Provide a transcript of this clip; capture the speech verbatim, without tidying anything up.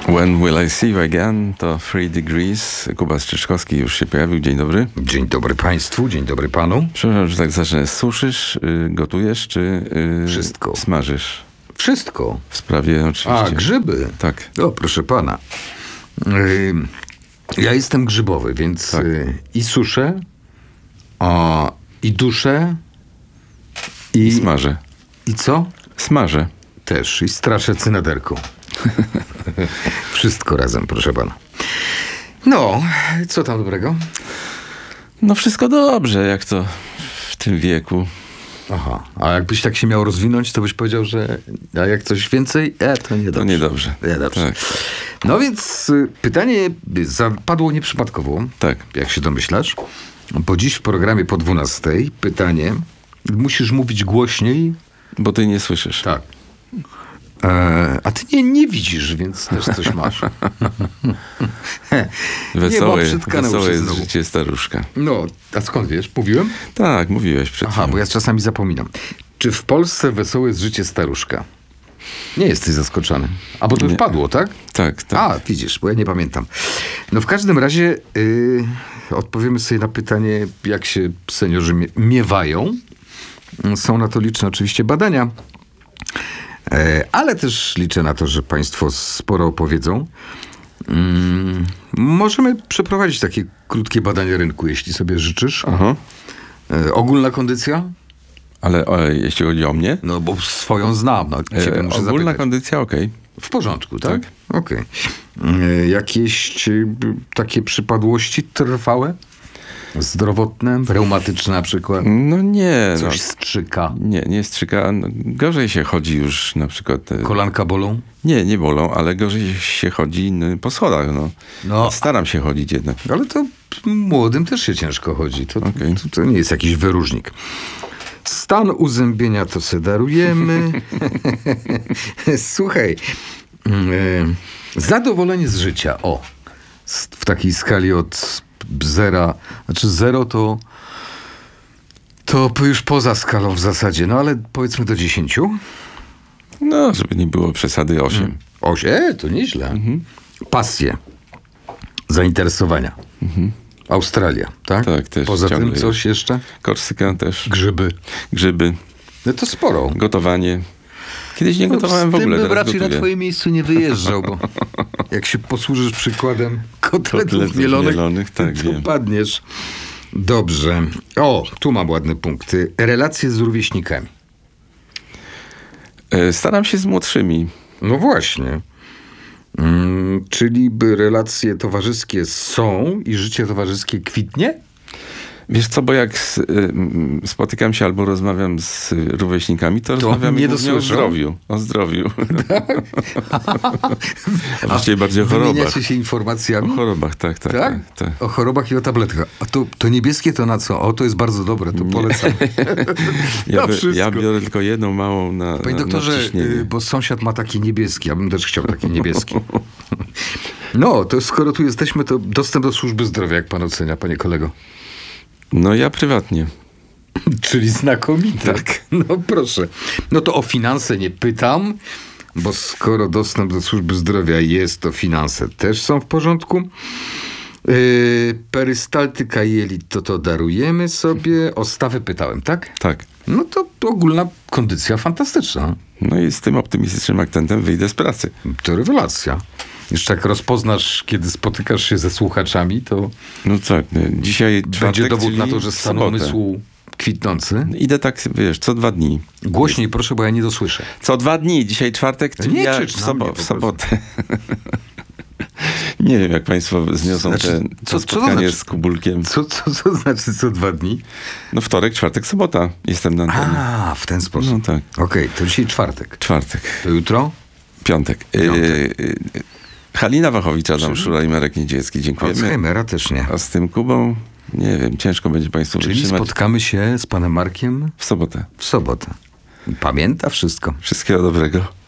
When will I see you again? To Three Degrees. Kuba Strzyczkowski już się pojawił. Dzień dobry. Dzień dobry państwu, dzień dobry panu. Przepraszam, że tak zacznę. Suszysz, y, gotujesz czy y, Wszystko. smażysz? Wszystko. W sprawie oczywiście. A, grzyby. Tak. O, proszę pana. Y, ja jestem grzybowy, więc Tak. y, i suszę, a, i duszę, i... I smażę. I co? Smażę. Też. I straszę cynaderką. Wszystko razem, proszę pana. No, co tam dobrego? No wszystko dobrze, jak to w tym wieku. Aha, a jakbyś tak się miał rozwinąć, to byś powiedział, że a jak coś więcej, e, to niedobrze. To niedobrze. Niedobrze. Tak. No więc y, pytanie zapadło nieprzypadkowo, Tak. jak się domyślasz, bo dziś w programie po dwunastej pytanie, musisz mówić głośniej. Bo ty nie słyszysz. Tak. E, a ty nie, nie widzisz, więc też coś masz. Wesołe, nie, mam wesołe jest życie staruszka. No, a skąd wiesz? Mówiłem? Tak, mówiłeś przed Aha, chwilą. bo ja czasami zapominam. Czy w Polsce wesołe jest życie staruszka? Nie jesteś zaskoczony. A bo to już Nie. padło, tak? Tak, tak. A, widzisz, bo ja nie pamiętam. No w każdym razie yy, odpowiemy sobie na pytanie, jak się seniorzy mie- miewają. Są na to liczne oczywiście badania, e, ale też liczę na to, że państwo sporo opowiedzą. Mm, możemy przeprowadzić takie krótkie badanie rynku, jeśli sobie życzysz. Aha. E, ogólna kondycja? Ale o, jeśli chodzi o mnie? No bo swoją znam. No, ciebie E, muszę ogólna zapytać. kondycja, okej. W porządku, tak? Tak. Okej. E, Jakieś e, b- takie przypadłości trwałe? Zdrowotne? Reumatyczne na przykład? No nie. Coś No, strzyka? nie, nie strzyka. No, gorzej się chodzi już na przykład. e, Kolanka bolą? Nie, nie bolą, ale gorzej się chodzi n- po schodach. No. No. Staram się chodzić jednak. Ale to młodym też się ciężko chodzi. To, Okej. to, to nie jest jakiś wyróżnik. Stan uzębienia to se darujemy. Słuchaj. e, Zadowolenie z życia. O. S- W takiej skali od zera. Znaczy zero to to już poza skalą w zasadzie. No ale powiedzmy do dziesięciu. No, żeby nie było przesady osiem. Oś, e, to nieźle. Pasje. Zainteresowania. Australia, tak? Tak, też Poza tym ciągle coś jeszcze? Korsyka też. Grzyby. Grzyby. No to sporo. Gotowanie. Kiedyś nie gotowałem w ogóle, bym teraz raczej gotuję. na twoim miejscu nie wyjeżdżał, bo jak się posłużysz przykładem kotletów, Kotletów mielonych, mielonych, tak, to wiem. padniesz. Dobrze. O, tu mam ładne punkty. Relacje z rówieśnikami. E, Staram się z młodszymi. No właśnie. Mm, czyli by relacje towarzyskie są i życie towarzyskie kwitnie? Wiesz co, bo jak s- y, mm, spotykam się albo rozmawiam z rówieśnikami, to, rozmawiamy nie głównie o dosłyszą? zdrowiu. O zdrowiu. A właściwie bardziej o chorobach. Wymieniacie się O informacjami? chorobach, tak, tak. Tak? tak, tak. O chorobach i o tabletkach. A to, to niebieskie to na co? O, to jest bardzo dobre, to polecam. Ja, Na by, wszystko. ja biorę tylko jedną małą na, Panie na, doktorze, na ciśnienie. y, bo sąsiad ma takie niebieskie, ja bym też chciał takie niebieskie. No, to skoro tu jesteśmy, to dostęp do służby zdrowia, jak pan ocenia, panie kolego? No ja prywatnie. Czyli znakomite. Tak. No proszę. No to o finanse nie pytam, bo skoro dostęp do służby zdrowia jest, to finanse też są w porządku. Yy, perystaltyka jelit to to darujemy sobie. O stawy pytałem, tak? Tak. No to, to ogólna kondycja fantastyczna. No i z tym optymistycznym akcentem wyjdę z pracy. To rewelacja. Jeszcze jak rozpoznasz, kiedy spotykasz się ze słuchaczami, to No tak, no, dzisiaj czwartek, będzie dowód czyli na to, że stan sobotę. umysłu kwitnący. Idę tak, wiesz, co dwa dni. Głośniej proszę, bo ja nie dosłyszę. Co dwa dni. Dzisiaj czwartek, czyli Nie ja krzycz w, na sobo- mnie po w sobotę. Nie wiem, jak państwo zniosą Znaczy, te, co- to co to spotkanie znaczy? z Kubulkiem. Co, co, co znaczy co dwa dni? No wtorek, czwartek, sobota. Jestem na antenie. A, w ten sposób. No tak. Okej, to dzisiaj czwartek. Czwartek, To jutro? piątek. Piątek. Yy, yy, Halina Wachowicz, Adam Szula i Marek Niedzielski. Dziękujemy. Alzheimera też nie. A z tym Kubą, nie wiem, ciężko będzie państwu Czyli wytrzymać. spotkamy się z panem Markiem W sobotę. w sobotę. Pamięta wszystko. Wszystkiego dobrego.